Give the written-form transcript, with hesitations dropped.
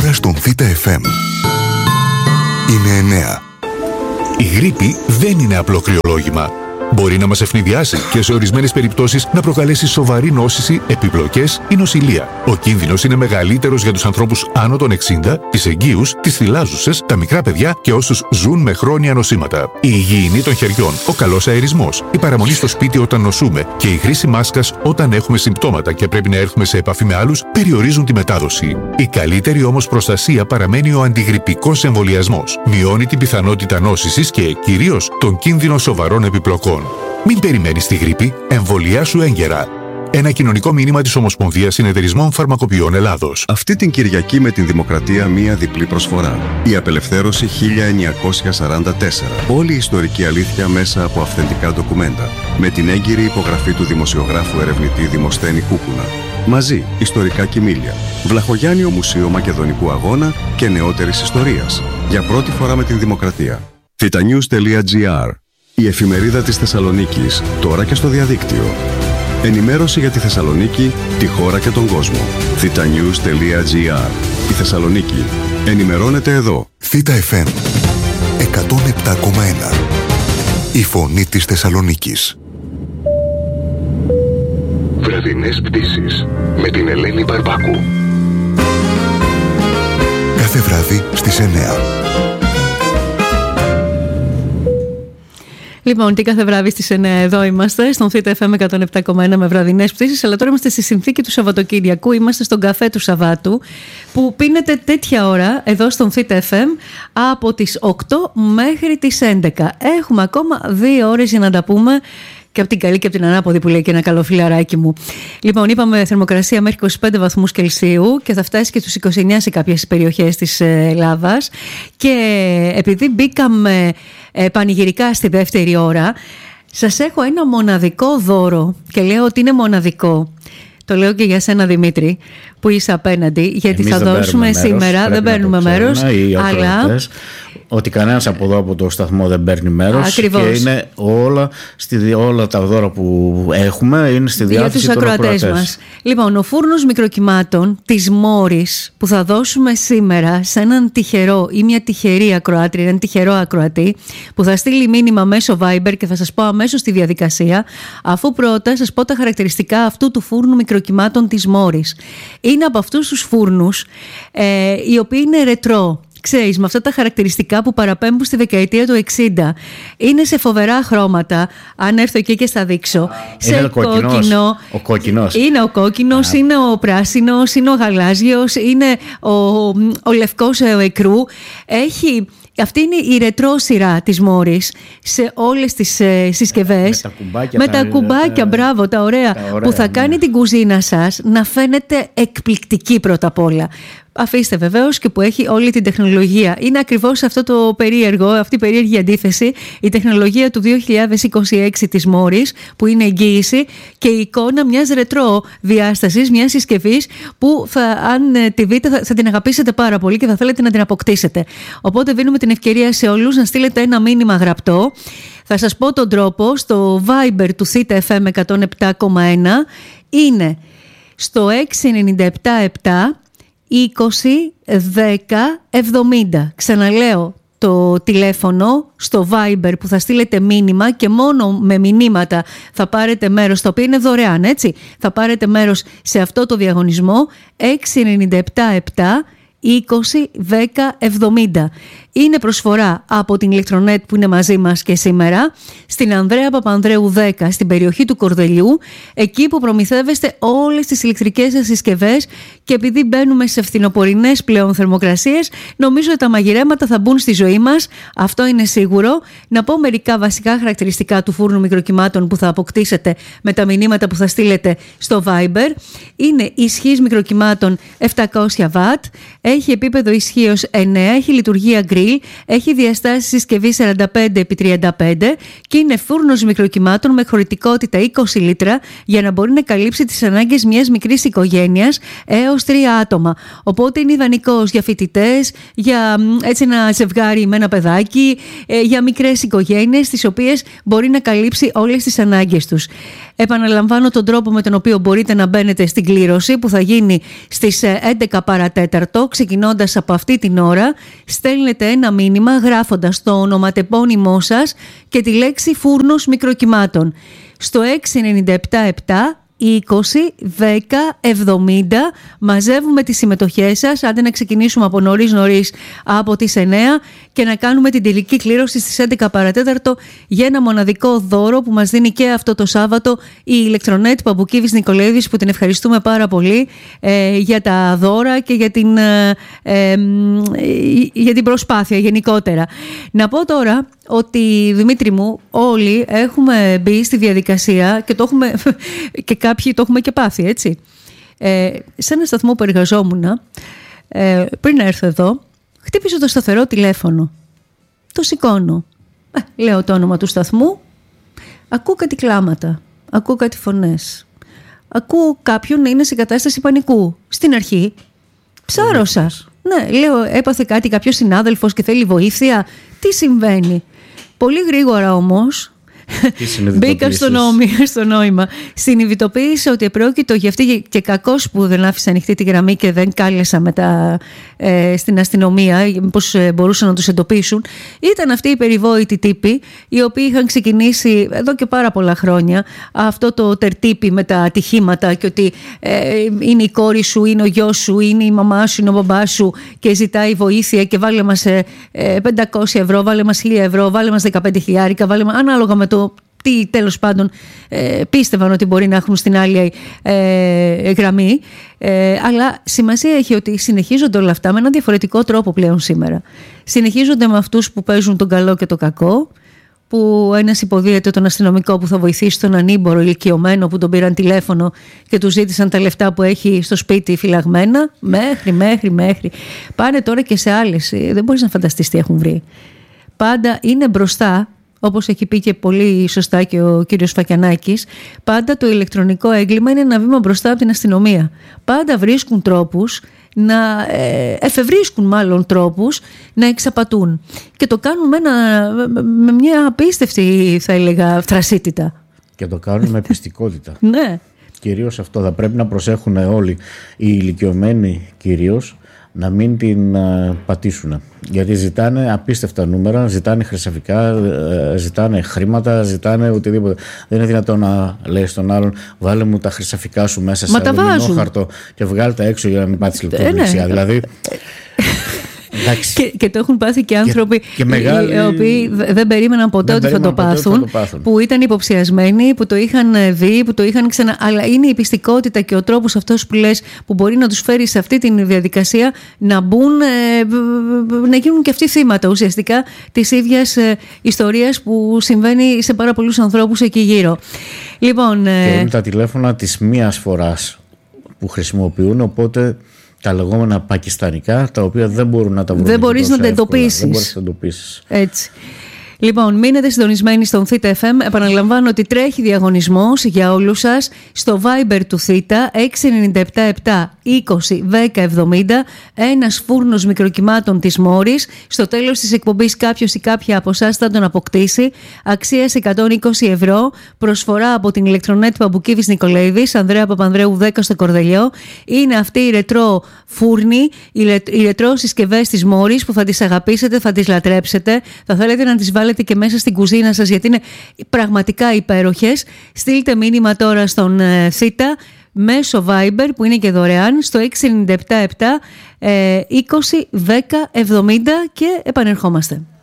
ώρα στον Θήτα FM. Είναι 9. Η γρίπη δεν είναι απλό κρυολόγημα. Μπορεί να μας ευνηδιάσει και σε ορισμένες περιπτώσεις να προκαλέσει σοβαρή νόσηση, επιπλοκές ή νοσηλεία. Ο κίνδυνος είναι μεγαλύτερος για τους ανθρώπους άνω των 60, τις εγγύους, τις θυλάζουσες, τα μικρά παιδιά και όσους ζουν με χρόνια νοσήματα. Η υγιεινή των χεριών, ο καλός αερισμός, η παραμονή στο σπίτι όταν νοσούμε και η χρήση μάσκας όταν έχουμε συμπτώματα και πρέπει να έρθουμε σε επαφή με άλλους περιορίζουν τη μετάδοση. Η καλύτερη όμως προστασία παραμένει ο αντιγρυπικός εμβολιασμός. Μειώνει την πιθανότητα νόσησης και κυρίως τον κίνδυνο σοβαρών επιπλοκών. Μην περιμένεις τη γρίπη, εμβολιάσου έγκαιρα. Ένα κοινωνικό μήνυμα της Ομοσπονδίας Συνεταιρισμών Φαρμακοποιών Ελλάδος. Αυτή την Κυριακή με την Δημοκρατία μία διπλή προσφορά. Η Απελευθέρωση 1944. Όλη η ιστορική αλήθεια μέσα από αυθεντικά ντοκουμέντα. Με την έγκυρη υπογραφή του δημοσιογράφου ερευνητή Δημοσθένη Κούκουνα. Μαζί, ιστορικά κοιμήλια. Βλαχογιάννιο Μουσείο Μακεδονικού Αγώνα και νεότερης ιστορίας. Για πρώτη φορά με την Δημοκρατία. thetanews.gr. Η εφημερίδα της Θεσσαλονίκης, τώρα και στο διαδίκτυο. Ενημέρωση για τη Θεσσαλονίκη, τη χώρα και τον κόσμο. thetanews.gr. Η Θεσσαλονίκη. Ενημερώνεται εδώ. Θήτα FM 107,1. Η φωνή της Θεσσαλονίκης. Βραδινές πτήσεις με την Ελένη Μπαρμπάκου. Κάθε βράδυ στις 9. Λοιπόν, τι κάθε βράδυ στις 9 εδώ είμαστε, στον Θήτα FM 107,1 με βραδινές πτήσεις, αλλά τώρα είμαστε στη συνθήκη του Σαββατοκύριακου, είμαστε στον καφέ του Σαββάτου, που πίνεται τέτοια ώρα εδώ στον Θήτα FM από τις 8 μέχρι τις 11. Έχουμε ακόμα 2 ώρες για να τα πούμε και από την καλή και από την ανάποδη που λέει και ένα καλό φιλαράκι μου. Λοιπόν, είπαμε θερμοκρασία μέχρι 25 βαθμούς Κελσίου και θα φτάσει και τους 29 σε κάποιες περιοχές της Ελλάδας. Και επειδή μπήκαμε πανηγυρικά στη δεύτερη ώρα, σας έχω ένα μοναδικό δώρο και λέω ότι είναι μοναδικό. Το λέω και για σένα, Δημήτρη, που είσαι απέναντι, γιατί εμείς θα δώσουμε σήμερα, δεν παίρνουμε μέρος, αλλά ότι κανένας από εδώ από το σταθμό δεν παίρνει μέρος. Ακριβώς. Και είναι όλα τα δώρα που έχουμε είναι στη διάθεση των ακροατές μας. Λοιπόν, ο φούρνος μικροκυμάτων της Μόρης που θα δώσουμε σήμερα σε έναν τυχερό ή μια τυχερή ακροάτρια, έναν τυχερό ακροατή που θα στείλει μήνυμα μέσω Viber και θα σας πω αμέσως τη διαδικασία, αφού πρώτα σας πω τα χαρακτηριστικά αυτού του φούρνου μικροκυμάτων της Μόρης. Είναι από αυτούς τους φούρνους οι οποίοι είναι ρετρό. Ξέρεις, με αυτά τα χαρακτηριστικά που παραπέμπουν στη δεκαετία του 60. Είναι σε φοβερά χρώματα. Αν έρθω εκεί και στα δείξω. Είναι σε κόκκινο. Ο κόκκινος. Είναι ο κόκκινος, είναι ο πράσινος, είναι ο γαλάζιος, είναι ο λευκός εκρού. Αυτή είναι η ρετρό σειρά της Μόρης σε όλες τις συσκευές. Με τα κουμπάκια, μπράβο, τα ωραία, που θα κάνει την κουζίνα σας να φαίνεται εκπληκτική πρώτα απ' όλα. Αφήστε βεβαίως και που έχει όλη την τεχνολογία. Είναι ακριβώς αυτό το περίεργο, αυτή η περίεργη αντίθεση, η τεχνολογία του 2026 της Μόρης, που είναι εγγύηση, και η εικόνα μιας ρετρό διάστασης, μιας συσκευής που αν τη δείτε θα την αγαπήσετε πάρα πολύ και θα θέλετε να την αποκτήσετε. Οπότε δίνουμε την ευκαιρία σε όλους να στείλετε ένα μήνυμα γραπτό. Θα σας πω τον τρόπο. Στο Viber του Θήτα FM 107,1 είναι στο 6977 20 10 70. Ξαναλέω το τηλέφωνο στο Viber που θα στείλετε μήνυμα και μόνο με μηνύματα θα πάρετε μέρος, το οποίο είναι δωρεάν, έτσι. Θα πάρετε μέρος σε αυτό το διαγωνισμό 6977 20 10 70. Είναι προσφορά από την Ηλεκτρονέτ που είναι μαζί μας και σήμερα, στην Ανδρέα Παπανδρέου 10, στην περιοχή του Κορδελιού, εκεί που προμηθεύεστε όλες τις ηλεκτρικές σας συσκευές, και επειδή μπαίνουμε σε φθινοπορεινές πλέον θερμοκρασίες, νομίζω ότι τα μαγειρέματα θα μπουν στη ζωή μας, αυτό είναι σίγουρο. Να πω μερικά βασικά χαρακτηριστικά του φούρνου μικροκυμάτων που θα αποκτήσετε με τα μηνύματα που θα στείλετε στο Viber. Είναι ισχύς μικροκυμάτων 700 W, έχει επίπεδο ισχύως 9, έχει λειτουργία green, στυλ. Έχει διαστάσεις συσκευή 45x35 και είναι φούρνος μικροκυμάτων με χωρητικότητα 20 λίτρα για να μπορεί να καλύψει τις ανάγκες μιας μικρής οικογένειας έως 3 άτομα. Οπότε είναι ιδανικός για φοιτητές, για έτσι ένα ζευγάρι με ένα παιδάκι, για μικρές οικογένειες τις οποίες μπορεί να καλύψει όλες τις ανάγκες τους. Επαναλαμβάνω τον τρόπο με τον οποίο μπορείτε να μπαίνετε στην κλήρωση που θα γίνει στις 11 παρατέταρτο. Ξεκινώντας από αυτή την ώρα, στέλνετε ένα μήνυμα γράφοντας το ονοματεπώνυμό σας και τη λέξη φούρνος μικροκυμάτων στο 6977 20, 10, 70. Μαζεύουμε τις συμμετοχές σας, άντε να ξεκινήσουμε από νωρίς από τις 9 και να κάνουμε την τελική κλήρωση στις 11 παρατέταρτο για ένα μοναδικό δώρο που μας δίνει και αυτό το Σάββατο η Ηλεκτρονέτ Παμπουκίβης Νικολαίδης, που την ευχαριστούμε πάρα πολύ για τα δώρα και για την προσπάθεια γενικότερα. Να πω τώρα ότι, Δημήτρη μου, όλοι έχουμε μπει στη διαδικασία και και κάποιοι το έχουμε και πάθει, έτσι. Σε ένα σταθμό που εργαζόμουν, πριν έρθω εδώ, χτύπησε το σταθερό τηλέφωνο. Το σηκώνω. Λέω το όνομα του σταθμού. Ακούω κάτι κλάματα. Ακούω κάτι φωνές. Ακούω κάποιον να είναι σε κατάσταση πανικού. Στην αρχή ψάρωσα. Ναι, λέω, έπαθε κάτι κάποιος συνάδελφος και θέλει βοήθεια. Τι συμβαίνει? Πολύ γρήγορα όμως μπήκα στο νόημα. Συνειδητοποίησα ότι επρόκειτο για αυτή και κακώς που δεν άφησα ανοιχτή τη γραμμή και δεν κάλεσα μετά στην αστυνομία, πώς μπορούσαν να τους εντοπίσουν. Ήταν αυτοί οι περιβόητοι τύποι, οι οποίοι είχαν ξεκινήσει εδώ και πάρα πολλά χρόνια αυτό το τερτύπι με τα ατυχήματα και ότι είναι η κόρη σου, είναι ο γιος σου, είναι η μαμά σου, είναι ο μπαμπάς σου και ζητάει βοήθεια και βάλε μας 500 ευρώ, βάλε μας 1.000 ευρώ, βάλε μας 15.000, ανάλογα με το τι τέλος πάντων πίστευαν ότι μπορεί να έχουν στην άλλη γραμμή. Αλλά σημασία έχει ότι συνεχίζονται όλα αυτά με έναν διαφορετικό τρόπο πλέον σήμερα. Συνεχίζονται με αυτούς που παίζουν τον καλό και το κακό, που ένας υποδίεται τον αστυνομικό που θα βοηθήσει τον ανήμπορο ηλικιωμένο που τον πήραν τηλέφωνο και του ζήτησαν τα λεφτά που έχει στο σπίτι φυλαγμένα, μέχρι. Πάνε τώρα και σε άλλες, δεν μπορείς να φανταστείς τι έχουν βρει. Πάντα είναι μπροστά. Όπως έχει πει και πολύ σωστά και ο κύριος Φακιανάκης, πάντα το ηλεκτρονικό έγκλημα είναι ένα βήμα μπροστά από την αστυνομία. Πάντα βρίσκουν τρόπους εφευρίσκουν τρόπους να εξαπατούν. Και το κάνουν με μια απίστευτη, θα έλεγα, θρασίτητα. Και το κάνουν με πιστικότητα. Ναι. Κυρίως αυτό θα πρέπει να προσέχουν όλοι οι ηλικιωμένοι κυρίως, να μην την πατήσουν. Γιατί ζητάνε απίστευτα νούμερα, ζητάνε χρυσαφικά, ζητάνε χρήματα, ζητάνε οτιδήποτε. Δεν είναι δυνατόν να λέει στον άλλον, βάλε μου τα χρυσαφικά σου μέσα σε αλουμινόχαρτο και βγάλε τα έξω για να μην πάθεις λεπτομερία. Δηλαδή. Και το έχουν πάθει και άνθρωποι οι οποίοι δεν περίμεναν ποτέ ότι θα το πάθουν, που ήταν υποψιασμένοι, που το είχαν δει, που το είχαν ξανά. Αλλά είναι η πιστικότητα και ο τρόπος αυτός που λες, που μπορεί να τους φέρει σε αυτή τη διαδικασία να μπουν, να γίνουν και αυτοί θύματα ουσιαστικά της ίδιας ιστορίας που συμβαίνει σε πάρα πολλούς ανθρώπους εκεί γύρω. Λοιπόν, και είναι τα τηλέφωνα της μίας φοράς που χρησιμοποιούν, οπότε τα λεγόμενα πακιστανικά, τα οποία δεν μπορούν να τα βρουν. Δεν μπορείς να τα εντοπίσεις. Έτσι. Λοιπόν, μείνετε συντονισμένοι στον Θήτα FM. Επαναλαμβάνω ότι τρέχει διαγωνισμός για όλους σας στο Viber του Θήτα 6977 20 10 70. Ένας φούρνος μικροκυμάτων της Μόρης. Στο τέλος της εκπομπής κάποιος ή κάποια από εσάς θα τον αποκτήσει. Αξίας 120 ευρώ. Προσφορά από την Ηλεκτρονέτ Παμπουκίβης Νικολαίδης, Ανδρέα Παπανδρέου 10 στο Κορδελιό. Είναι αυτή η ρετρό φούρνη, οι ρετρό συσκευές της Μόρης που θα τις αγαπήσετε, θα τις λατρέψετε. Θα θέλετε να τις βάλετε και μέσα στην κουζίνα σας, γιατί είναι πραγματικά υπέροχες. Στείλτε μήνυμα τώρα στον Θήτα μέσω Viber που είναι και δωρεάν στο 6977 20 10 70 και επανερχόμαστε.